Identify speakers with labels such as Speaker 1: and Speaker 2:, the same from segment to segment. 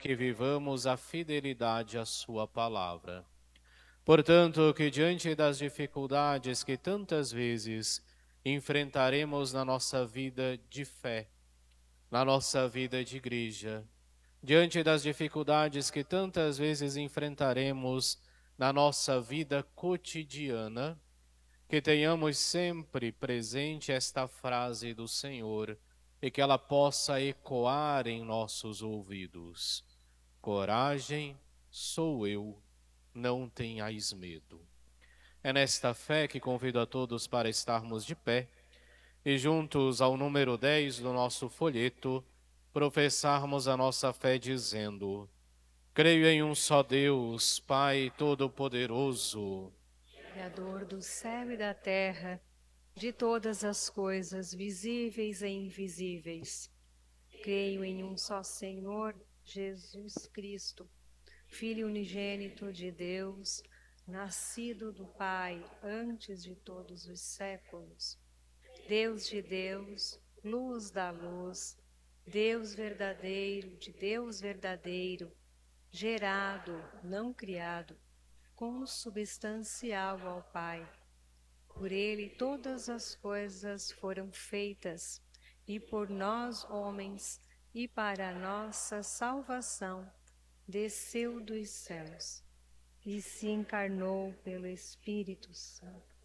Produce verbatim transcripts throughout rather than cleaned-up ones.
Speaker 1: que vivamos a fidelidade à sua palavra. Portanto, que diante das dificuldades que tantas vezes enfrentaremos na nossa vida de fé, na nossa vida de igreja, diante das dificuldades que tantas vezes enfrentaremos na nossa vida cotidiana, que tenhamos sempre presente esta frase do Senhor e que ela possa ecoar em nossos ouvidos. Coragem, sou eu, não tenhais medo. É nesta fé que convido a todos para estarmos de pé e juntos ao número dez do nosso folheto, professarmos a nossa fé dizendo: creio em um só Deus, Pai Todo-Poderoso,
Speaker 2: Criador do céu e da terra, de todas as coisas visíveis e invisíveis. Creio em um só Senhor, Jesus Cristo, Filho unigênito de Deus, nascido do Pai antes de todos os séculos. Deus de Deus, luz da luz, Deus verdadeiro de Deus verdadeiro, gerado, não criado, consubstancial ao Pai. Por ele todas as coisas foram feitas, e por nós, homens, e para a nossa salvação, desceu dos céus, e se encarnou pelo Espírito Santo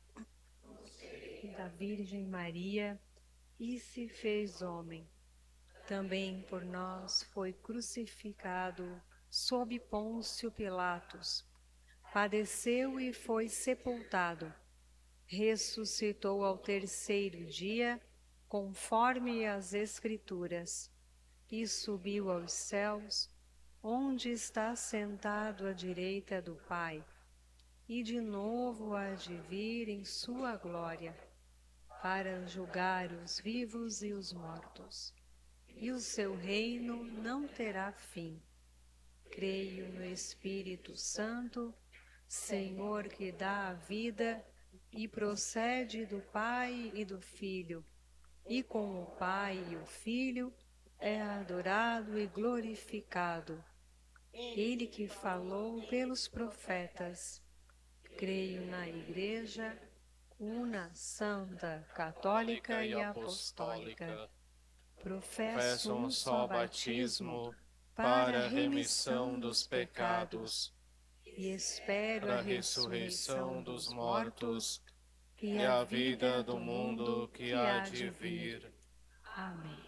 Speaker 2: da Virgem Maria, e se fez homem. Também por nós foi crucificado sob Pôncio Pilatos, padeceu e foi sepultado, ressuscitou ao terceiro dia, conforme as Escrituras, e subiu aos céus, onde está sentado à direita do Pai, e de novo há de vir em sua glória, para julgar os vivos e os mortos, e o seu reino não terá fim. Creio no Espírito Santo, Senhor que dá a vida e procede do Pai e do Filho, e com o Pai e o Filho é adorado e glorificado. Ele que falou pelos profetas. Creio na Igreja, una, santa, católica e apostólica. Professo um só batismo para a remissão dos pecados, e espero a ressurreição dos mortos e a vida do mundo que há de vir. Amém.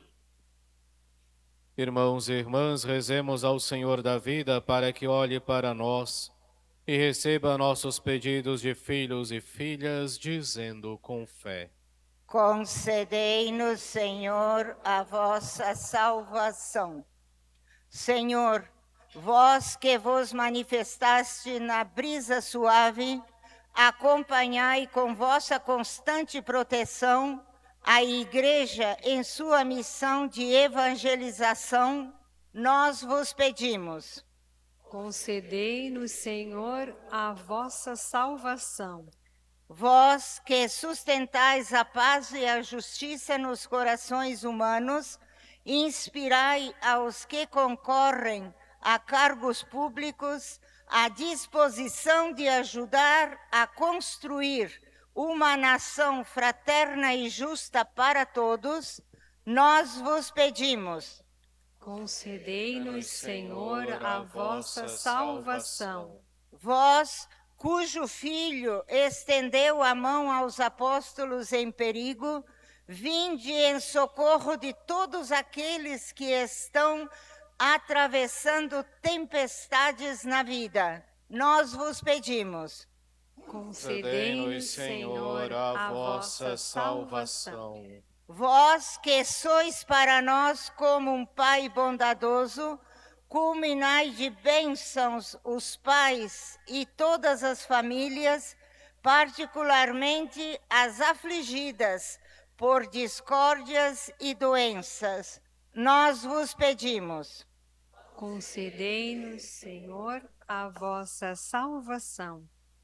Speaker 1: Irmãos e irmãs, rezemos ao Senhor da vida para que olhe para nós e receba nossos pedidos de filhos e filhas, dizendo com fé:
Speaker 3: concedei-nos, Senhor, a vossa salvação. Senhor, vós que vos manifestaste na brisa suave, acompanhai com vossa constante proteção a Igreja em sua missão de evangelização, nós vos pedimos.
Speaker 2: Concedei-nos, Senhor, a vossa salvação.
Speaker 3: Vós que sustentais a paz e a justiça nos corações humanos, inspirai aos que concorrem a cargos públicos a disposição de ajudar a construir uma nação fraterna e justa para todos, nós vos pedimos.
Speaker 2: Concedei-nos, Senhor, a vossa salvação.
Speaker 3: Vós, cujo Filho estendeu a mão aos apóstolos em perigo, vinde em socorro de todos aqueles que estão atravessando tempestades na vida. Nós vos pedimos.
Speaker 2: Concedei-nos, Senhor, a vossa salvação.
Speaker 3: Vós que sois para nós como um Pai bondadoso, culminai de bênçãos os pais e todas as famílias, particularmente as afligidas por discórdias e doenças. Nós vos pedimos.
Speaker 2: Concedei-nos, Senhor, a vossa salvação.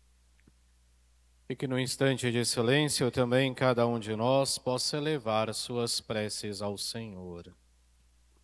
Speaker 1: E que no instante de silêncio também cada um de nós possa elevar suas preces ao Senhor.